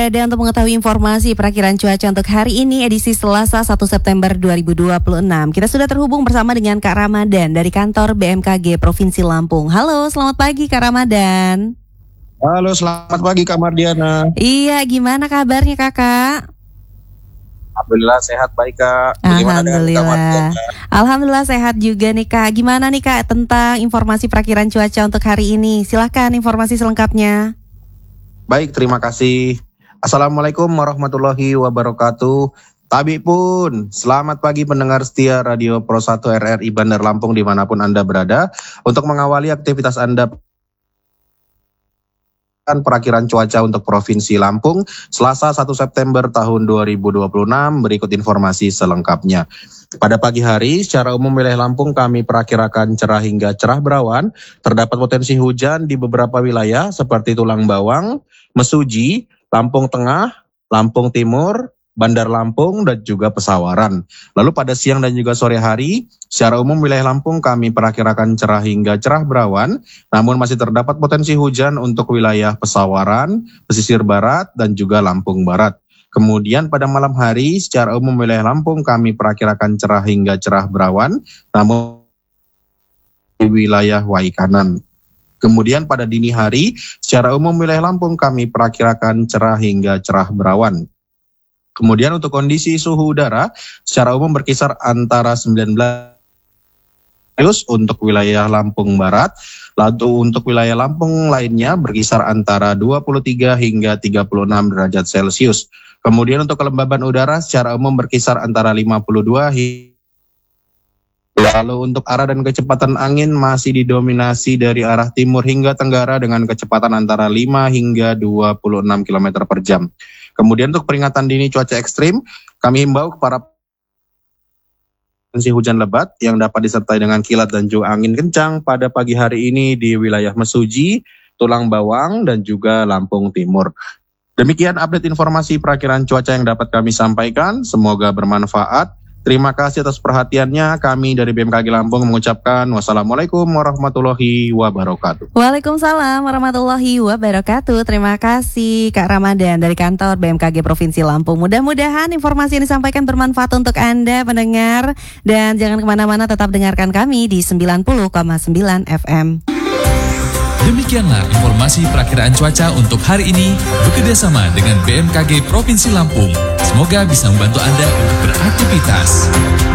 Dan untuk mengetahui informasi perakiran cuaca untuk hari ini edisi Selasa 1 September 2026, kita sudah terhubung bersama dengan Kak Ramadan dari kantor BMKG Provinsi Lampung. Halo, selamat pagi Kak Ramadan. Halo, selamat pagi Kak Mardiana. Iya, gimana kabarnya Kakak? Alhamdulillah sehat, baik Kak. Alhamdulillah. Alhamdulillah sehat juga nih Kak. Gimana nih Kak tentang informasi perakiran cuaca untuk hari ini? Silahkan informasi selengkapnya. Baik, terima kasih. Assalamualaikum warahmatullahi wabarakatuh. Tabi pun, selamat pagi pendengar setia Radio Pro 1 RRI Bandar Lampung dimanapun Anda berada. Untuk mengawali aktivitas Anda perakiran cuaca untuk Provinsi Lampung Selasa 1 September tahun 2026, berikut informasi selengkapnya. Pada pagi hari, secara umum wilayah Lampung kami perakirakan cerah hingga cerah berawan. Terdapat potensi hujan di beberapa wilayah seperti Tulang Bawang, Mesuji, Lampung Tengah, Lampung Timur, Bandar Lampung, dan juga Pesawaran. Lalu pada siang dan juga sore hari, secara umum wilayah Lampung kami perakirakan cerah hingga cerah berawan, namun masih terdapat potensi hujan untuk wilayah Pesawaran, pesisir barat, dan juga Lampung Barat. Kemudian pada malam hari, secara umum wilayah Lampung kami perakirakan cerah hingga cerah berawan, namun di wilayah Waikanan. Kemudian pada dini hari, secara umum wilayah Lampung kami perakirakan cerah hingga cerah berawan. Kemudian untuk kondisi suhu udara, secara umum berkisar antara 19 untuk wilayah Lampung Barat, lalu untuk wilayah Lampung lainnya berkisar antara 23 hingga 36 derajat Celcius. Kemudian untuk kelembaban udara secara umum berkisar antara 52 hingga. Lalu untuk arah dan kecepatan angin masih didominasi dari arah timur hingga tenggara dengan kecepatan antara 5 hingga 26 km per jam. Kemudian untuk peringatan dini cuaca ekstrim, kami himbau kepada potensi hujan lebat yang dapat disertai dengan kilat dan juga angin kencang pada pagi hari ini di wilayah Mesuji, Tulang Bawang, dan juga Lampung Timur. Demikian update informasi perakiran cuaca yang dapat kami sampaikan. Semoga bermanfaat. Terima kasih atas perhatiannya. Kami dari BMKG Lampung mengucapkan wassalamualaikum warahmatullahi wabarakatuh. Waalaikumsalam warahmatullahi wabarakatuh. Terima kasih Kak Ramadan dari kantor BMKG Provinsi Lampung. Mudah-mudahan informasi yang disampaikan bermanfaat untuk Anda pendengar. Dan jangan kemana-mana, tetap dengarkan kami di 90,9 FM. Demikianlah informasi perakiraan cuaca untuk hari ini bekerjasama dengan BMKG Provinsi Lampung. Semoga bisa membantu Anda untuk beraktivitas.